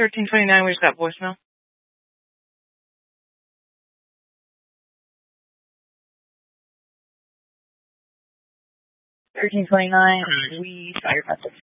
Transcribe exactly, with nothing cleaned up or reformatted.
thirteen twenty-nine, we just got voicemail. thirteen twenty-nine, we saw your message.